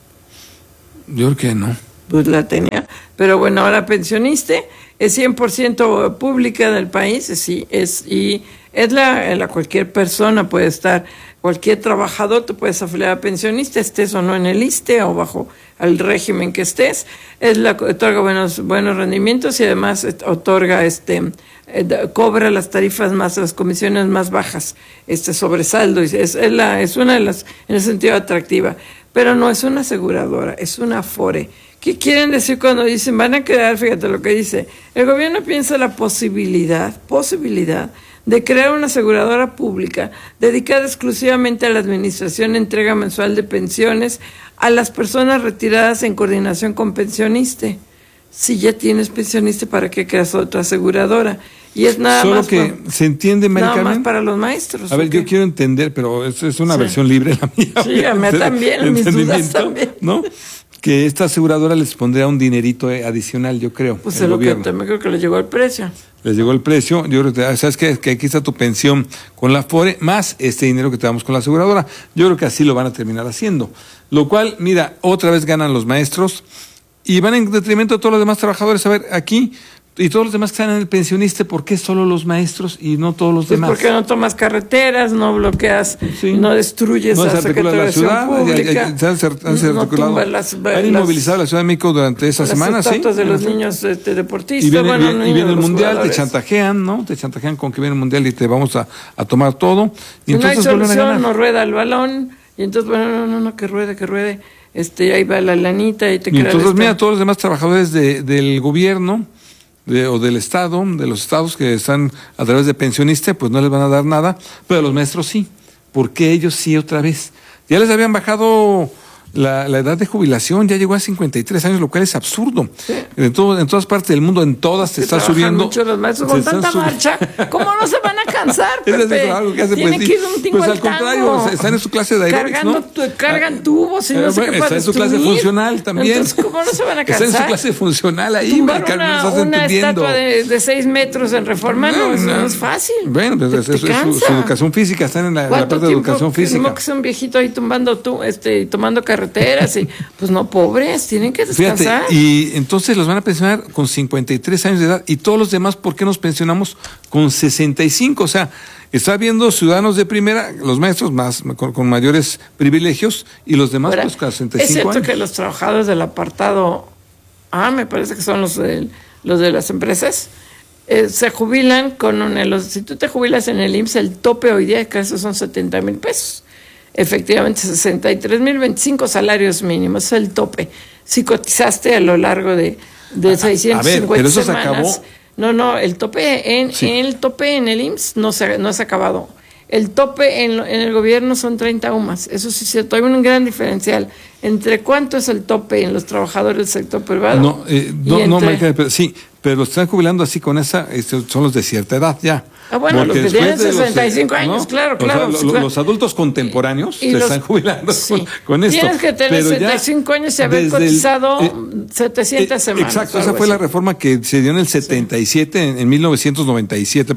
S7: Yo creo que no.
S6: Pues la tenía. Pero bueno, ahora pensioniste, es 100% pública del país, sí, y es la cualquier persona puede estar, cualquier trabajador te puedes afiliar a pensionista, estés o no en el ISSSTE o bajo el régimen que estés, otorga buenos rendimientos y además otorga cobra las tarifas las comisiones más bajas, sobresaldo, es una de las, en el sentido atractiva, pero no es una aseguradora, es una Afore. ¿Qué quieren decir cuando dicen van a crear? Fíjate lo que dice. El gobierno piensa la posibilidad de crear una aseguradora pública dedicada exclusivamente a la administración y entrega mensual de pensiones a las personas retiradas en coordinación con pensioniste. Si ya tienes pensioniste, ¿para qué creas otra aseguradora? Y es nada
S7: solo
S6: más
S7: que se entiende, Mari Carmen.
S6: Nada más para los maestros.
S7: A ver, yo quiero entender, pero es una versión libre la mía.
S6: Sí, a mí también, mis dudas también.
S7: ¿No? Que esta aseguradora les pondría un dinerito adicional, yo creo.
S6: Pues es lo que también creo que les llegó el precio.
S7: Les llegó el precio, yo creo que, ¿sabes qué? Que aquí está tu pensión con la Afore, más este dinero que te damos con la aseguradora. Yo creo que así lo van a terminar haciendo. Lo cual, mira, otra vez ganan los maestros y van en detrimento de todos los demás trabajadores. A ver, aquí, y todos los demás que están en el pensionista, ¿por qué solo los maestros y no todos los demás?
S6: Porque no tomas carreteras, no bloqueas, no destruyes la Secretaría de Ciudad Pública,
S7: han inmovilizado la Ciudad de México durante esa semana,
S6: las estatuas de los niños deportistas.
S7: Y viene el Mundial, te chantajean, ¿no? Te chantajean con que viene el Mundial y te vamos a tomar todo. Y entonces
S6: no hay solución, no rueda el balón, y entonces, bueno, no, que ruede. Ahí va la lanita y te queda.
S7: Y entonces, mira, todos los demás trabajadores del gobierno, o del Estado, de los estados que están a través de pensionista, pues no les van a dar nada, pero a los maestros sí. ¿Por qué ellos sí otra vez? Ya les habían bajado la edad de jubilación, ya llegó a 53 años, lo cual es absurdo. Sí. En todas partes del mundo, en todas se está subiendo.
S6: Mucho los maestros con tanta marcha, ¿cómo no se van a cansar, Pepe?
S7: Es algo que hace,
S6: tienen que ir un tingo
S7: al contrario, están en su clase de aeróbics, ¿no?
S6: Cargan tubos y no sé qué
S7: está en su clase funcional también.
S6: Entonces, ¿cómo no se van a cansar?
S7: Está en su clase funcional ahí,
S6: una estatua de 6 metros en Reforma, no es fácil.
S7: Bueno, pues es su educación física, están en la parte de educación física.
S6: ¿Cómo que sea un viejito ahí tomando carreteras y pues no, pobres, tienen que descansar?
S7: Fíjate, y entonces los van a pensionar con 53 años de edad y todos los demás, ¿por qué nos pensionamos con 65? O sea, está habiendo ciudadanos de primera, los maestros más con mayores privilegios y los demás pues con 65 años.
S6: Es cierto que los trabajadores del apartado me parece que son los de las empresas, se jubilan si tú te jubilas en el IMSS, el tope hoy día casi son 70,000 pesos. Efectivamente, 63,025 salarios mínimos, es el tope. Si cotizaste a lo largo de 650
S7: pero eso
S6: semanas.
S7: Se acabó.
S6: No, el tope en el IMSS no se ha acabado. El tope en el gobierno son 30 UMAS. Eso sí es cierto. Hay un gran diferencial entre cuánto es el tope en los trabajadores del sector privado.
S7: Pero sí, pero los están jubilando así con esa, son los de cierta edad ya.
S6: Bueno, los que tienen 65 años, claro.
S7: Los adultos contemporáneos se están jubilando con esto.
S6: Tienes que tener 65 años y haber cotizado 700 semanas.
S7: Exacto, esa fue la reforma que se dio en el 77, en 1997,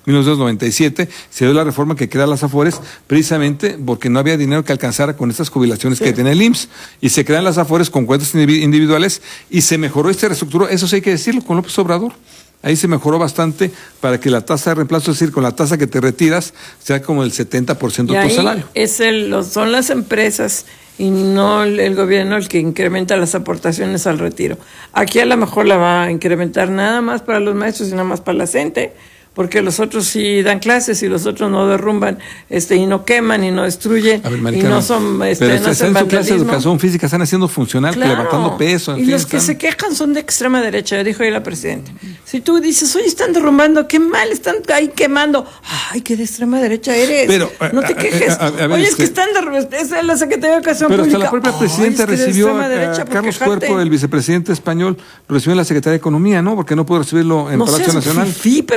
S7: se dio la reforma que crea las Afores, precisamente porque no había dinero que alcanzara con estas jubilaciones que tiene el IMSS, y se crean las Afores con cuentas individuales, y se mejoró reestructuró, eso sí hay que decirlo, con López Obrador. Ahí se mejoró bastante para que la tasa de reemplazo, es decir, con la tasa que te retiras, sea como el 70% de tu salario.
S6: Son las empresas y no el gobierno el que incrementa las aportaciones al retiro. Aquí a lo mejor la va a incrementar nada más para los maestros y nada más para la gente, porque los otros sí dan clases y los otros no derrumban y no queman y no destruyen y no son
S7: pero
S6: no
S7: están en su clase de educación física, están haciendo funcional, levantando peso.
S6: Y los que se quejan son de extrema derecha, dijo ahí la presidenta. Si tú dices, oye, están derrumbando, qué mal, están ahí quemando. Ay, qué de extrema derecha eres. Pero, no te quejes. Oye, es que están derrumbando, es la Secretaría de Educación
S7: Pública.
S6: Pero
S7: hasta la propia presidenta recibió a Carlos Cuerpo, el vicepresidente español, lo recibió en la Secretaría de Economía, ¿no? Porque no pudo recibirlo en Palacio Nacional.
S6: Sí, Pepe, yo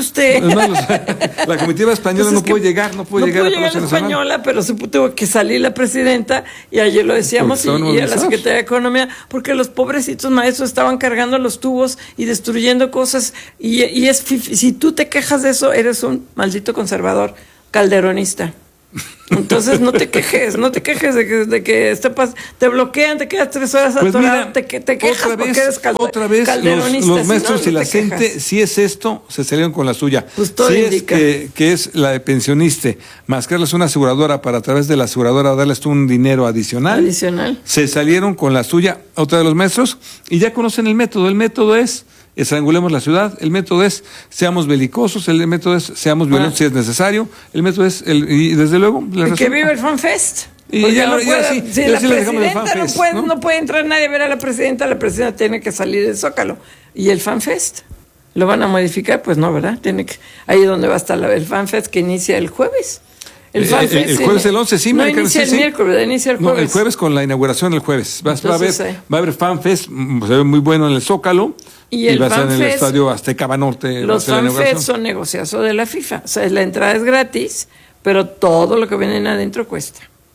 S6: usted.
S7: La comitiva española no puede llegar a la
S6: española, pero tuvo que salir la presidenta, y ayer lo decíamos, y a la Secretaría de Economía, porque los pobrecitos maestros estaban cargando los tubos y destruyendo cosas, y si tú te quejas de eso, eres un maldito conservador, calderonista. Entonces no te quejes de que te bloquean, te quedas 3 horas atorado, te quejas porque eres calderonista.
S7: Los maestros y la gente, si es esto, se salieron con la suya.
S6: Pues todo
S7: si
S6: indica.
S7: Es que es la de pensionista, mascarles una aseguradora para a través de la aseguradora darles un dinero adicional. Se salieron con la suya, otra de los maestros, y ya conocen el método. El método es estrangulemos la ciudad, el método es seamos belicosos, el método es seamos violentos si es necesario, el método es y desde luego
S6: que vive el FanFest.
S7: Y
S6: porque
S7: ya
S6: no puede,
S7: sí,
S6: si la presidenta no puede entrar nadie a ver a la presidenta tiene que salir del Zócalo. ¿Y el FanFest? ¿Lo van a modificar? Pues no, ¿verdad? Ahí es donde va a estar el FanFest, que inicia el jueves. El
S7: jueves el 11, sí,
S6: no inicia el miércoles, inicia el jueves.
S7: No, el jueves con la inauguración el jueves. Va a haber FanFest, se ve muy bueno en el Zócalo. Y va a estar en el estadio Azteca Banorte.
S6: Los FanFest son negociados de la FIFA. O sea, la entrada es gratis, pero todo lo que vienen adentro cuesta.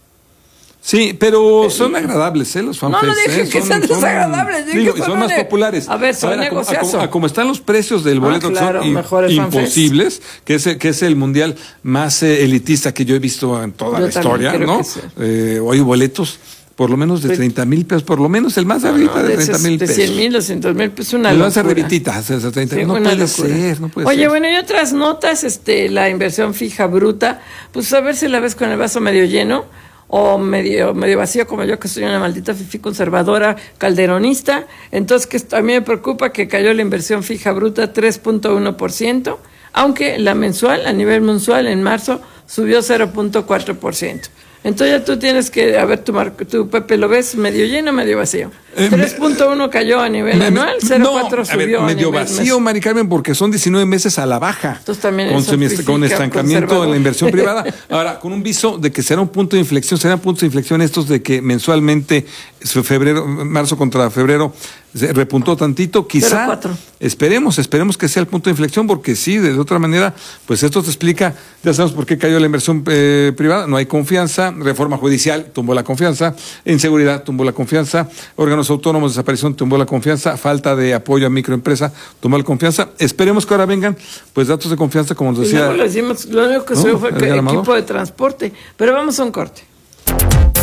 S7: Sí, pero son agradables, los FanFest.
S6: No dije que sean desagradables.
S7: Y son más populares.
S6: A ver, son negociados.
S7: Como están los precios del boleto,
S6: claro,
S7: que son imposibles, que es el mundial más elitista que yo he visto en toda la historia, ¿no? Sí. Hoy boletos por lo menos de 30,000 pesos, por lo menos el más arriba de 30,000 pesos.
S6: De 100,000, 200,000 pesos, una
S7: locura.
S6: El más
S7: arribitita, no puede ser.
S6: Oye, bueno, y otras notas, la inversión fija bruta, pues a ver si la ves con el vaso medio lleno o medio vacío, como yo, que soy una maldita fifí conservadora calderonista. Entonces, que a mí me preocupa que cayó la inversión fija bruta 3.1%, aunque la mensual, a nivel mensual, en marzo, subió 0.4%. Entonces ya tú tienes que, a ver, tu Pepe, ¿lo ves medio lleno o medio vacío? 3.1 cayó a nivel anual, 0.4 subió a
S7: medio
S6: nivel
S7: vacío, Mari Carmen, porque son 19 meses a la baja.
S6: Entonces también
S7: con estancamiento en la inversión privada. Ahora, con un viso de que serán puntos de inflexión estos de que mensualmente, marzo contra febrero, se repuntó tantito, quizá
S6: 0.4.
S7: Esperemos que sea el punto de inflexión, porque sí, de otra manera, pues esto te explica, ya sabemos por qué cayó la inversión privada, no hay confianza, reforma judicial tumbó la confianza, inseguridad tumbó la confianza, órganos autónomos, desaparición tumbó la confianza, falta de apoyo a microempresa tumbó la confianza. Esperemos que ahora vengan pues datos de confianza, como nos decía.
S6: Lo único que subió fue el equipo de transporte, pero vamos a un corte.